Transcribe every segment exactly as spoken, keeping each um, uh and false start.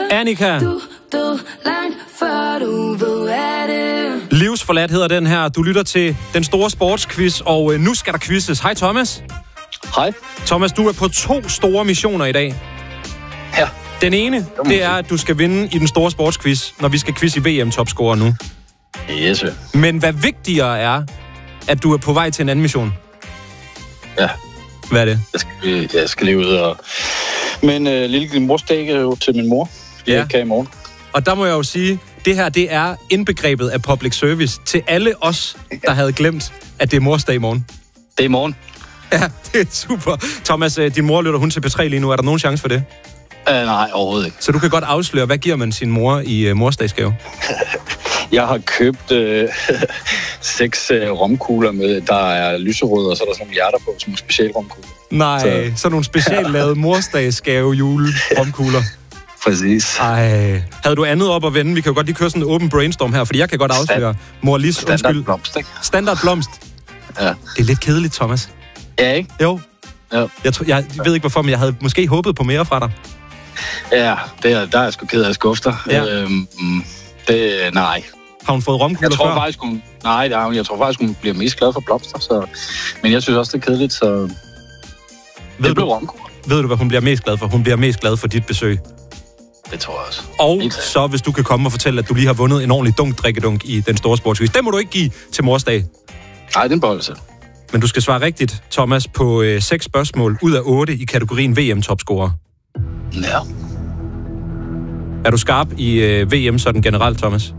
Annika. Du, du, langt før du ved af det. Livsforladt hedder den her. Du lytter til den store sportsquiz, og øh, nu skal der quizzes. Hej Thomas. Hej. Thomas, du er på to store missioner i dag. Ja. Den ene, det er, at du skal vinde i den store sportsquiz, når vi skal quizze i V M-topscorer nu. Yes. Men hvad vigtigere er, at du er på vej til en anden mission. Ja. Hvad er det? Jeg skal, jeg skal lige ud og... Men øh, lille morsdag til min mor. Jeg Ja. kan i morgen. Og der må jeg jo sige, det her, det er indbegrebet af public service til alle os, der havde glemt, at det er morsdag i morgen. Det er i morgen. Ja, det er super. Thomas, din mor lytter hun til P tre lige nu. Er der nogen chance for det? Uh, nej, overhovedet ikke. Så du kan godt afsløre, hvad giver man sin mor i uh, morsdagsgave? Jeg har købt øh, seks øh, romkugler med, der er lyserøde, og så er der sådan nogle hjerter på, som er special romkugler. Nej, så, så nogle speciallavede morsdagsgave jule romkugler. Præcis. Ej, havde du andet op at vende? Vi kan jo godt lige køre sådan en open brainstorm her, fordi jeg kan godt afsløre. Mor Lis, Standard undskyld. blomst, ikke? Standard blomst. Ja. Det er lidt kedeligt, Thomas. Ja, ikke? Jo. Ja. Jeg, tror, jeg ved ikke hvorfor, men jeg havde måske håbet på mere fra dig. Ja, det er, der er jeg sgu ked af at skuffe dig. Ja. Øhm, det, nej. Har hun fået romkugler Jeg tror før? faktisk, hun... Nej, nej, jeg tror faktisk, hun bliver mest glad for blomster, så... Men jeg synes også, det er kedeligt, så... Ved det blev du, romkugler. ved du, hvad hun bliver mest glad for? Hun bliver mest glad for dit besøg. Det tror jeg også. Og Helt så hvis du kan komme og fortælle, at du lige har vundet en ordentlig dunk drikkedunk i den store sportsquiz. Det må du ikke give til morsdag. Nej, den beholder sig. Men du skal svare rigtigt, Thomas, på øh, seks spørgsmål ud af otte i kategorien V M-topscorer. Ja. Er du skarp i øh, V M sådan generelt, Thomas?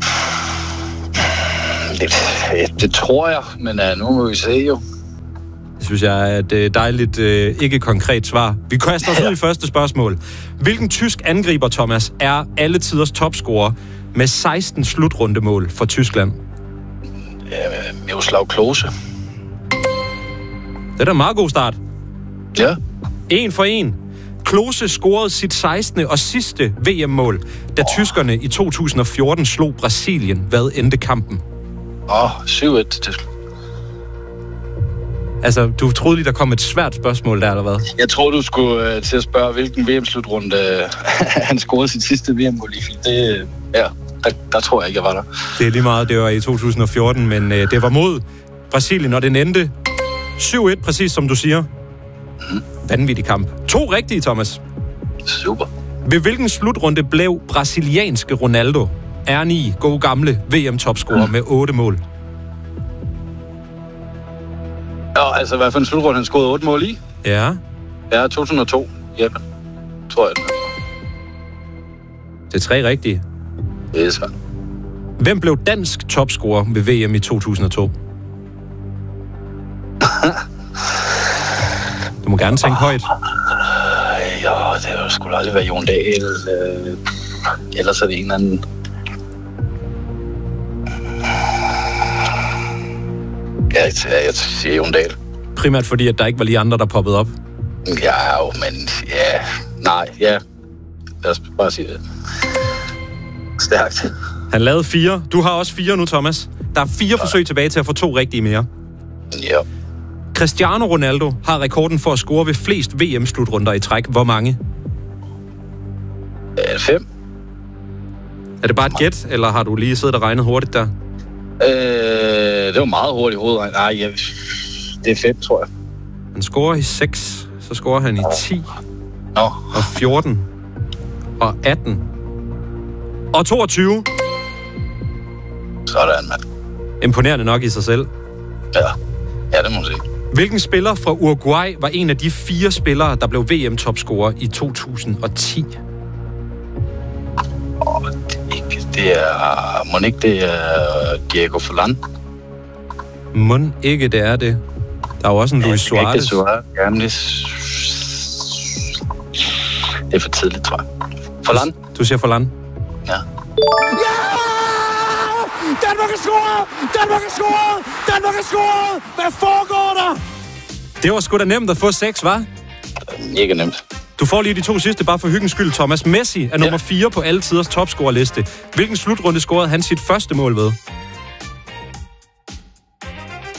Det, det tror jeg, men uh, nu må vi se jo. Det synes jeg er et øh, dejligt, øh, ikke-konkret svar. Vi kaster os ud i første spørgsmål. Hvilken tysk angriber, Thomas, er alle tiders topscorer med seksten slutrundemål for Tyskland? Uh, Miroslav Klose. Det er da en meget god start. Ja. En for en. Klose scorede sit sekstende og sidste V M-mål, da oh. tyskerne i to tusind og fjorten slog Brasilien. Hvad endte kampen? Åh, oh, syv et til Tyskland. Altså, du troede lige, der kom et svært spørgsmål der, eller hvad? Jeg tror du skulle uh, til at spørge, hvilken V M-slutrunde uh, han scorede sit sidste V M-mål i. Det, uh, ja, der, der tror jeg ikke, jeg var der. Det er lige meget, det var i to tusind og fjorten, men øh, det var mod Brasilien, og den endte syv et, præcis som du siger. Mm. Vanvittig kamp. To rigtige, Thomas. Super. Ved hvilken slutrunde blev brasilianske Ronaldo, R ni, gode gamle V M-topscorer mm. med otte mål? Ja, altså hvad for en slutrunde han scorede otte mål i? Ja. Ja, to tusind og to. Japan. Tror jeg. Det er tre rigtige. Det er svært. Hvem blev dansk topscorer ved V M i to tusind og to? Du må gerne tænke højt. Ja, det skulle aldrig være Jon Dahl. Øh, ellers er det en eller anden... Ja, jeg, jeg siger Jon Dahl. Primært fordi, at der ikke var lige andre, der poppede op. Ja, jo, men ja... Nej, ja. Lad os bare sige det. Stærkt. Han lavede fire. Du har også fire nu, Thomas. Der er fire ja. forsøg tilbage til at få to rigtige mere. Ja. Cristiano Ronaldo har rekorden for at score ved flest V M-slutrunder i træk. Hvor mange? Øh, fem. Er det bare et gæt, eller har du lige siddet og regnet hurtigt der? Øh, det var meget hurtigt i hovedet. Nej, jeg, det er fem, tror jeg. Han scorer i seks, så scorer han i ti, Nå. og fjorten, og atten, og toogtyve. Sådan, mand. Imponerende nok i sig selv. Ja, ja det må man sige. Hvilken spiller fra Uruguay var en af de fire spillere, der blev V M-topscorer i to tusind og ti? Åh, det, ikke, det er... Må ikke det er Diego Forlan? Mon ikke, det er det. Der er jo også en Luis Suarez. Ja, Suarez. Ja, men det, det er for tidligt, tror jeg. Forlan? Du siger Forlan? Ja. Ja! Danmark er scoret! Danmark er scoret! Danmark er scoret! Hvad foregår der? Det var sgu da nemt at få seks, hva'? Ikke nemt. Du får lige de to sidste, bare for hyggens skyld. Thomas Messi er ja. nummer fire på alle tiders topscorerliste. Hvilken slutrunde scorede han sit første mål ved?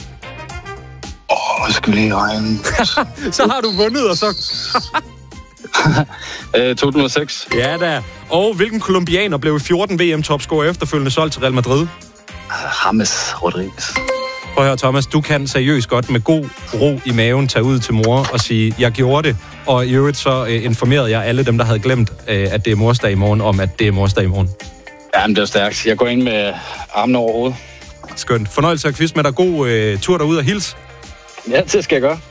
Åh, oh, skal vi lige regne? Så har du vundet, og så... to tusind og seks. Ja da. Og hvilken kolumbianer blev i fjorten V M-topscorer efterfølgende solgt til Real Madrid? James Rodriguez. Prøv at høre, Thomas, du kan seriøst godt med god ro i maven tage ud til mor og sige, jeg gjorde det, og i øvrigt så øh, informerede jeg alle dem, der havde glemt, øh, at det er morsdag i morgen, om at det er morsdag i morgen. Jamen, det er stærkt. Jeg går ind med armene over hovedet. Skønt. Fornøjelse at quiz med dig. God øh, tur derude og hils. Ja, det skal jeg gøre.